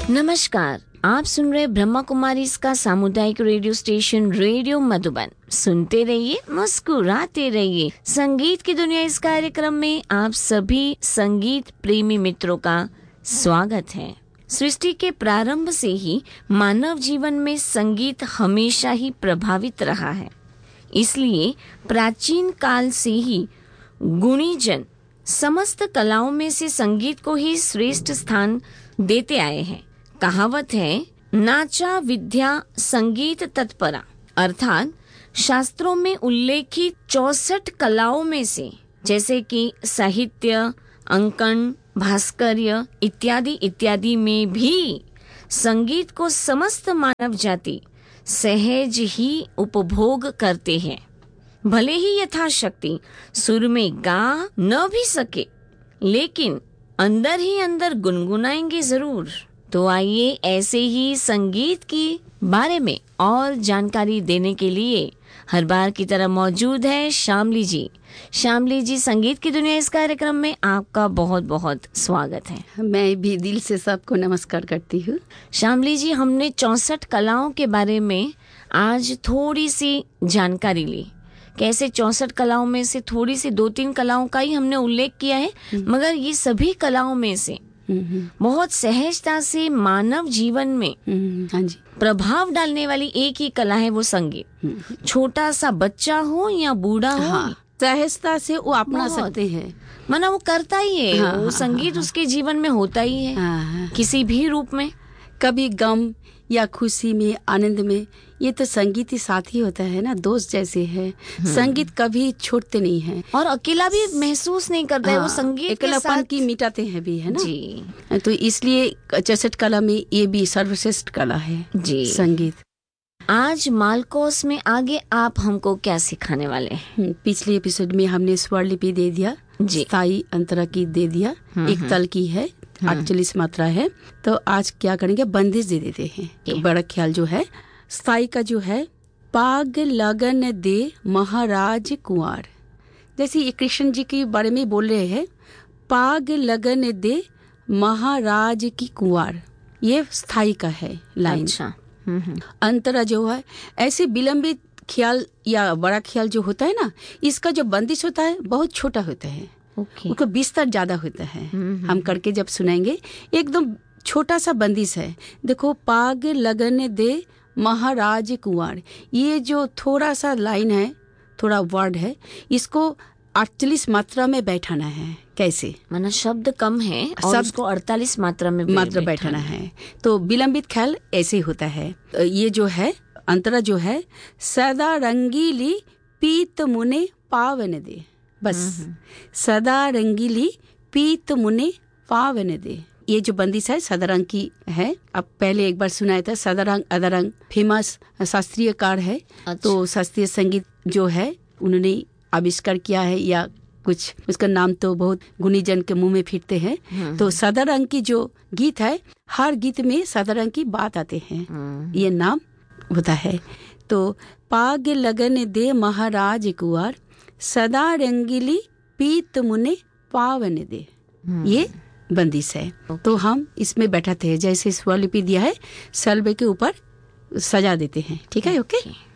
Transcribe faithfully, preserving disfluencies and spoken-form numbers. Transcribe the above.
नमस्कार, आप सुन रहे ब्रह्मा कुमारी इसका सामुदायिक रेडियो स्टेशन रेडियो मधुबन। सुनते रहिए, मुस्कुराते रहिए। संगीत की दुनिया इस कार्यक्रम में आप सभी संगीत प्रेमी मित्रों का स्वागत है। सृष्टि के प्रारंभ से ही मानव जीवन में संगीत हमेशा ही प्रभावित रहा है। इसलिए प्राचीन काल से ही गुणीजन समस्त कलाओं में से संगीत को ही श्रेष्ठ स्थान देते आए हैं। कहावत है, नाचा विद्या संगीत तत्परा, अर्थात शास्त्रों में उल्लेखित चौसठ कलाओं में से जैसे कि साहित्य, अंकन, भास्कर्य इत्यादि इत्यादि में भी संगीत को समस्त मानव जाति सहज ही उपभोग करते हैं। भले ही यथाशक्ति सुर में गा न भी सके, लेकिन अंदर ही अंदर गुनगुनाएंगे जरूर। तो आइए ऐसे ही संगीत की बारे में और जानकारी देने के लिए हर बार की तरह मौजूद है शामली जी। शामली जी, संगीत की दुनिया इस कार्यक्रम में आपका बहुत बहुत स्वागत है। मैं भी दिल से सबको नमस्कार करती हूँ। शामली जी, हमने चौसठ कलाओं के बारे में आज थोड़ी सी जानकारी ली। कैसे चौसठ कलाओं में से थोड़ी सी दो तीन कलाओं का ही हमने उल्लेख किया है, मगर ये सभी कलाओं में से बहुत सहजता से मानव जीवन में हाँ जी प्रभाव डालने वाली एक ही कला है, वो संगीत। छोटा सा बच्चा हो या बूढ़ा हो, हाँ, सहजता से वो अपना सकते हैं। माना वो करता ही है। हाँ, वो हाँ, संगीत हाँ, उसके जीवन में होता ही है, हाँ, किसी भी रूप में। कभी गम या खुशी में, आनंद में, ये तो संगीत ही साथ ही होता है ना, दोस्त जैसे है। संगीत कभी छोड़ते नहीं है और अकेला भी महसूस नहीं करता है। हाँ, वो संगीत के अकेलापन साथ की मिटाते हैं भी, है ना जी। तो इसलिए चौसठ कला में ये भी सर्वश्रेष्ठ कला है जी, संगीत। आज मालकोस में आगे आप हमको क्या सिखाने वाले हैं? पिछले एपिसोड में हमने स्वर लिपि दे दिया, स्थाई अंतरा की दे दिया, एक तल की है, अड़तालीस मात्रा है। तो आज क्या करेंगे, बंदिश दे देते हैं। तो बड़ा ख्याल जो है स्थाई का जो है, पाग लगन दे महाराज कुंवर। जैसे ये कृष्ण जी के बारे में बोल रहे हैं, पाग लगन दे महाराज की कुंवर, ये स्थाई का है लाइन। अच्छा। अंतरा जो है ऐसे विलंबित ख्याल या बड़ा ख्याल जो होता है ना, इसका जो बंदिश होता है बहुत छोटा होता है। okay. उसका विस्तार ज्यादा होता है। हम करके जब सुनाएंगे, एकदम छोटा सा बंदिश है। देखो, पाग लगन दे महाराज कुंवर, ये जो थोड़ा सा लाइन है, थोड़ा वर्ड है, इसको अड़तालीस मात्रा में बैठाना है। कैसे? माना शब्द कम है और शब्द उसको अड़तालीस मात्रा में मात्रा बैठाना है। तो विलंबित ख्याल ऐसे होता है। ये जो है अंतरा जो है, सदा रंगीली पीत मुने पावन दे, बस सदा रंगीली पीत मुने पावन दे। ये जो बंदिश है सदरंग की है। अब पहले एक बार सुनाया था, सदरंग अदरंग फेमस शास्त्रीय कार है। अच्छा। तो शास्त्रीय संगीत जो है उन्होंने आविष्कार किया है, या कुछ उसका नाम तो बहुत गुणीजन के मुंह में फिरते हैं। तो सदरंग की जो गीत है, हर गीत में सदरंग की बात आते हैं, ये नाम होता है। तो पाग लगन दे महाराज कुंवर, सदा रंगीली पीत मुने पावन दे, ये बंदिश है। तो हम इसमें बैठाते हैं, जैसे स्वर लिपि दिया है सलबे के ऊपर सजा देते हैं। ठीक है, ओके।